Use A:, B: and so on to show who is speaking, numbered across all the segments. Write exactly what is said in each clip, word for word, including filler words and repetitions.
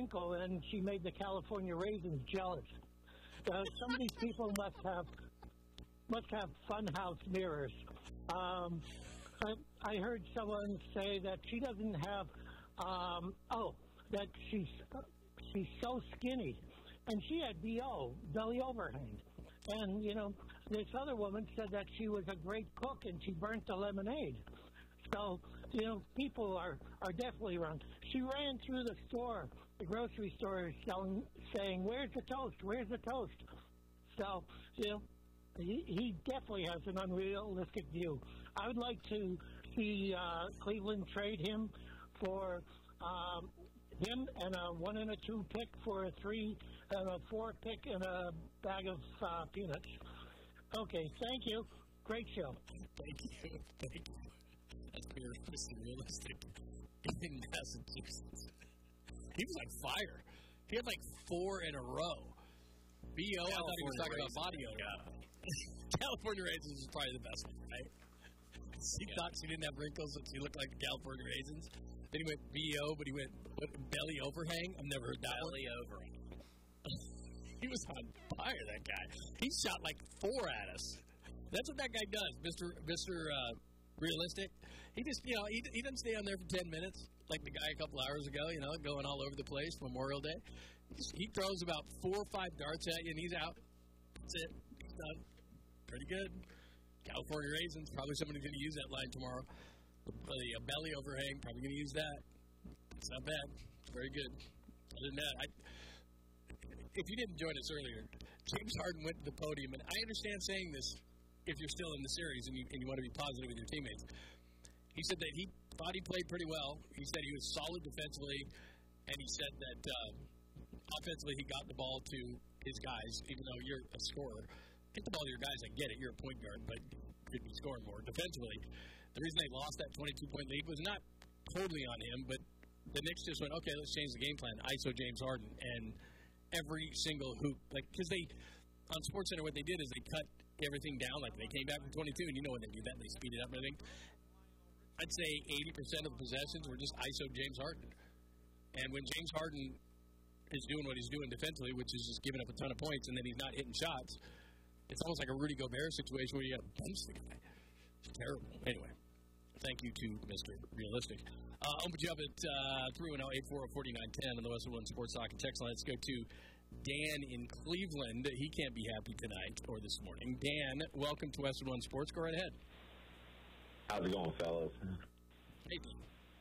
A: wrinkle, and she made the California Raisins jealous. Uh, some of these people must have must have funhouse mirrors. Um, I, I heard someone say that she doesn't have. Um, oh, that she's she's so skinny, and she had B O, belly overhang. And you know, this other woman said that she was a great cook and she burnt the lemonade. So you know, people are are definitely wrong. She ran through the store, the grocery store, selling, saying, "Where's the toast? Where's the toast?" So you know, he, he definitely has an unrealistic view. I would like to see uh, Cleveland trade him for um, him and a one and a two pick for a three and a four pick and a bag of uh, peanuts. Okay, thank you. Great show.
B: Thank you. Thank you. That's very realistic in Massachusetts. He was like fire. He had like four in a row. B O, I thought he was talking about body odor. California Raisins is probably the best one, right? She yeah. thought she didn't have wrinkles, and she looked like the California Raisins. Then he went B O, but he went what, belly overhang. I've never heard that.
C: Belly overhang.
B: He was on fire, that guy. He shot like four at us. That's what that guy does, Mister Mister Uh, realistic. He just, you know, he, he doesn't stay on there for ten minutes like the guy a couple hours ago, you know, going all over the place Memorial Day. He, just, he throws about four or five darts at you, and he's out. That's it. He's done. Pretty good. California Raisins, probably somebody's going to use that line tomorrow. The uh, belly overhang, probably going to use that. It's not bad. It's very good. Other than that, I, if you didn't join us earlier, James Harden went to the podium, and I understand saying this if you're still in the series and you, and you want to be positive with your teammates. He said that he thought he played pretty well. He said he was solid defensively, and he said that uh, offensively he got the ball to his guys, even though you're a scorer. Get the ball to your guys, I get it. You're a point guard, but you could be scoring more. Defensively, the reason they lost that twenty-two point lead was not totally on him, but the Knicks just went, okay, let's change the game plan. I S O James Harden, and every single hoop, like, because they, on SportsCenter, what they did is they cut everything down. Like, they came back from twenty-two, and you know when they do that, they speed it up and everything. I'd say eighty percent of the possessions were just I S O James Harden. And when James Harden is doing what he's doing defensively, which is just giving up a ton of points, and then he's not hitting shots, it's almost like a Rudy Gobert situation where you got to bench the guy. It's terrible. Anyway, thank you to Mister Realistic. Uh, I'll put you up at uh, three one zero, eight four zero, four nine one zero on the Westwood One Sports Talk and text line. Let's go to Dan in Cleveland. He can't be happy tonight or this morning. Dan, welcome to Westwood One Sports. Go right ahead.
D: How's it going, fellas?
B: Hey, Dan.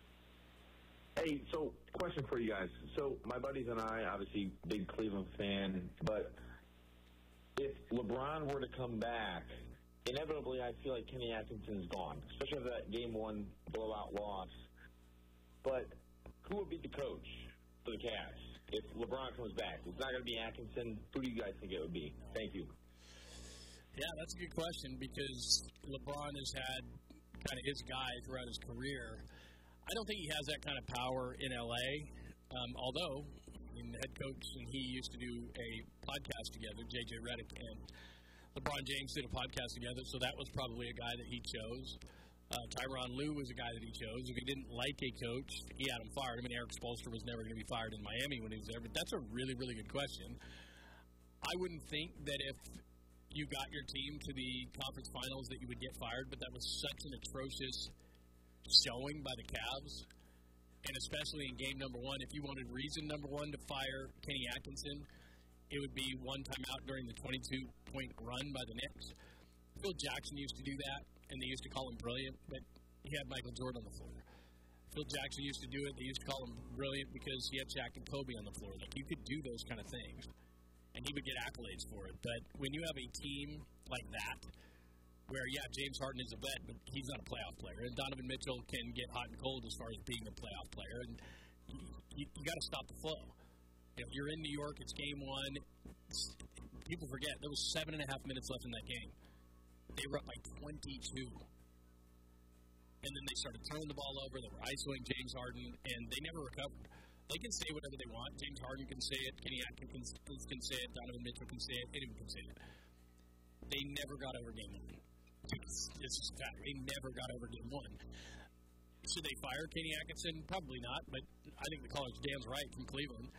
D: Hey, so question for you guys. So my buddies and I, obviously big Cleveland fan, but if LeBron were to come back, inevitably I feel like Kenny Atkinson's gone, especially after that game one blowout loss. But who would be the coach for the Cavs if LeBron comes back? It's not going to be Atkinson. Who do you guys think it would be? Thank you.
B: Yeah, that's a good question because LeBron has had kind of his guy throughout his career. I don't think he has that kind of power in L A, um, although I mean, the head coach and he used to do a podcast together, J J Redick, and LeBron James did a podcast together, so that was probably a guy that he chose. Uh, Tyronn Lue was a guy that he chose. If he didn't like a coach, he had him fired. I mean, Eric Spoelstra was never going to be fired in Miami when he was there, but that's a really, really good question. I wouldn't think that if you got your team to the conference finals that you would get fired, but that was such an atrocious showing by the Cavs, and especially in game number one. If you wanted reason number one to fire Kenny Atkinson, it would be one time out during the twenty-two point run by the Knicks. Phil Jackson used to do that, and they used to call him brilliant, but he had Michael Jordan on the floor. Phil Jackson used to do it. They used to call him brilliant because he had Shaq and Kobe on the floor. Like, you could do those kind of things, and he would get accolades for it. But when you have a team like that, where, yeah, James Harden is a vet, but he's not a playoff player, and Donovan Mitchell can get hot and cold as far as being a playoff player, and you, you, you got to stop the flow. If you're in New York, it's game one. People forget, there was seven and a half minutes left in that game. They were up by twenty-two. And then they started turning the ball over. They were isolating James Harden, and they never recovered. They can say whatever they want. James Harden can say it. Kenny Atkins can say it. Donovan Mitchell can say it. Anyone can say it. They never got over game one. It's just fact. They never got over game one. Should they fire Kenny Atkinson? Probably not, but I think the caller's Dan's right from Cleveland.